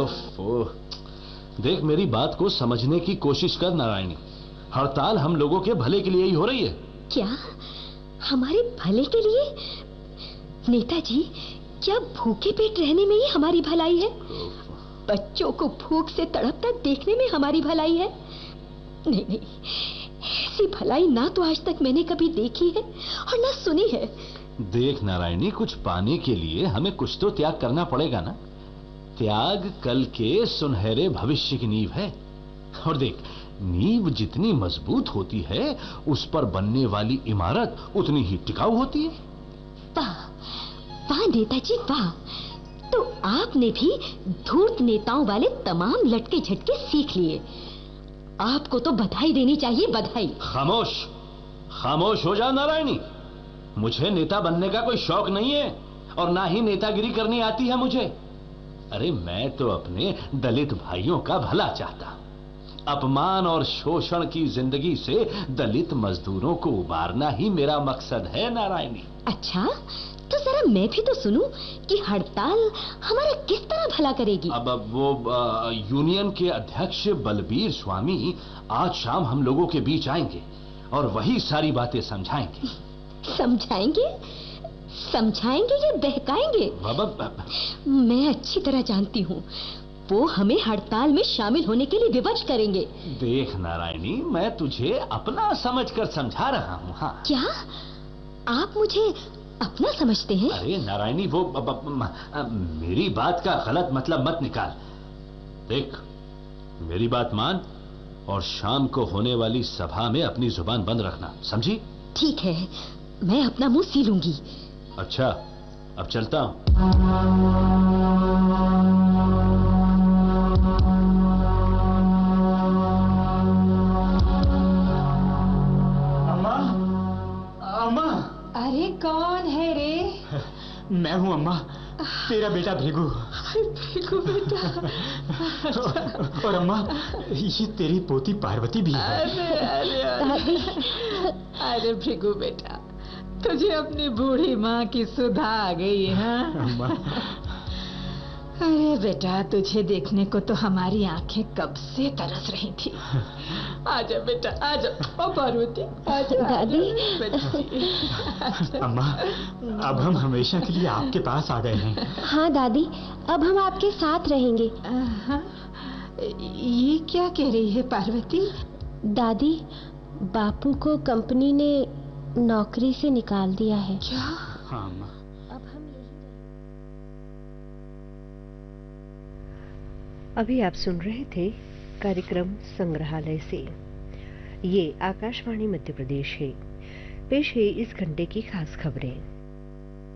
ओह, देख मेरी बात को समझने की कोशिश कर नारायणी। हड़ताल हम लोगों के भले के लिए ही हो रही है। क्या? हमारे भले के लिए? नेताजी, क्या भूखे पेट रहने में ही हमारी भलाई है? बच्चों को भूख से तड़पता देखने में हमारी भलाई है? नहीं नहीं, ऐसी भलाई ना तो आज तक मैंने कभी देखी है और ना सुनी है। देख नारायणी, कुछ पाने के लिए हमें कुछ तो त्याग करना पड़ेगा ना। त्याग कल के सुनहरे भविष्य की नींव है। और देख, नींव जितनी मजबूत होती है उस पर बनने वाली इमारत उतनी ही टिकाऊ होती है। वाह वाह नेताजी वाह! तो आपने भी धूर्त नेताओं वाले तमाम लटके झटके सीख लिए। आपको तो बधाई देनी चाहिए, बधाई। खामोश खामोश हो जा नारायणी। मुझे नेता बनने का कोई शौक नहीं है और ना ही नेतागिरी करनी आती है मुझे। अरे मैं तो अपने दलित भाइयों का भला चाहता। अपमान और शोषण की जिंदगी से दलित मजदूरों को उबारना ही मेरा मकसद है नारायणी। अच्छा, तो जरा मैं भी तो सुनूं कि हड़ताल हमारा किस तरह भला करेगी। अब वो यूनियन के अध्यक्ष बलबीर स्वामी आज शाम हम लोगों के बीच आएंगे और वही सारी बातें समझाएंगे। समझाएंगे? समझाएंगे या बहकाएंगे? मैं अच्छी तरह जानती हूँ वो हमें हड़ताल में शामिल होने के लिए विवश करेंगे। देख नारायणी, मैं तुझे अपना समझकर समझा रहा हूँ। हाँ। क्या आप मुझे अपना समझते हैं? अरे नारायणी, वो मेरी बात का गलत मतलब मत निकाल। देख, मेरी बात मान और शाम को होने वाली सभा में अपनी जुबान बंद रखना, समझी? ठीक है, मैं अपना मुंह सी लूंगी। अच्छा, अब चलता हूँ। अम्मा, अम्मा। अरे कौन है रे? मैं हूँ अम्मा, तेरा बेटा भृगु। भृगु बेटा। और अम्मा, ये तेरी पोती पार्वती भी है। अरे भृगु बेटा, तुझे अपनी बूढ़ी माँ की सुधा आ गई है। अम्मा। अरे बेटा, तुझे देखने को तो हमारी आंखें कब से तरस रही थी। आजा बेटा, आजा। ओ पार्वती, आजा। दादी। अम्मा, अब हम हमेशा के लिए आपके पास आ गए हैं। हाँ दादी, अब हम आपके साथ रहेंगे। ये क्या कह रही है पार्वती? दादी, बापू को कंपनी ने नौकरी से निकाल दिया है। क्या? हाँ अम्मा। अब हम अभी आप सुन रहे थे कार्यक्रम संग्रहालय से। ये आकाशवाणी मध्य प्रदेश है। पेश है इस घंटे की खास खबरें।